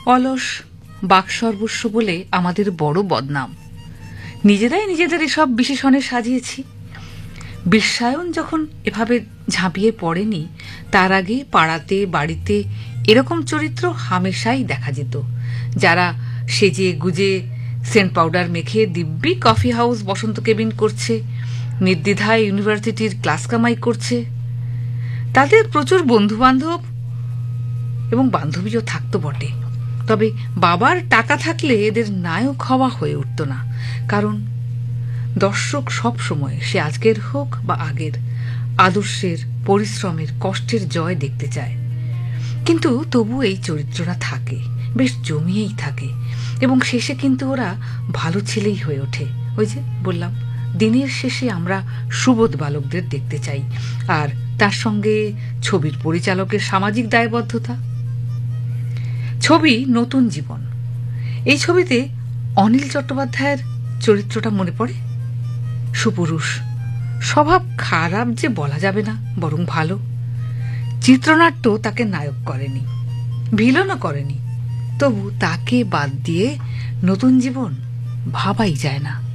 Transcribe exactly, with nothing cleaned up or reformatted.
অলস, বাকসর্বস্ব বলে আমাদের বড় বদনাম। নিজেরাই নিজেদের এসব বিশেষণে সাজিয়েছি। বিশ্বায়ন যখন এভাবে ঝাঁপিয়ে পড়েনি, তার আগে পাড়াতে বাড়িতে এরকম চরিত্র হামেশাই দেখা যেত, যারা সেজে গুজে সেন্ট পাউডার মেখে দিব্যি কফি হাউস বসন্ত কেবিন করছে, নির্দ্বিধায় ইউনিভার্সিটির ক্লাস কামাই করছে। তাদের প্রচুর বন্ধু বান্ধব এবং বান্ধবীও থাকতো বটে, তবে বাবার টাকা থাকলে এদের নায়ক হওয়া হয়ে উঠত না। কারণ দর্শক সব সময়, সে আজকের হোক বা আগের, আদর্শের, পরিশ্রমের, কষ্টের জয় দেখতে চায়। কিন্তু তবু এই চরিত্রটা থাকে, বেশ জমিয়েই থাকে, এবং শেষে কিন্তু ওরা ভালো ছেলেই হয়ে ওঠে। ওই যে বললাম, দিনের শেষে আমরা সুবোধ বালকদের দেখতে চাই, আর তার সঙ্গে ছবির পরিচালকের সামাজিক দায়বদ্ধতা। ছবি নতুন জীবন, এই ছবিতে অনিল চট্টোপাধ্যায়ের চরিত্রটা মনে পড়ে। সুপুরুষ, স্বভাব খারাপ যে বলা যাবে না, বরং ভালো। চিত্রনাট্য তাকে নায়ক করেনি, ভিলনও করেনি, তবু তাকে বাদ দিয়ে নতুন জীবন ভাবাই যায় না।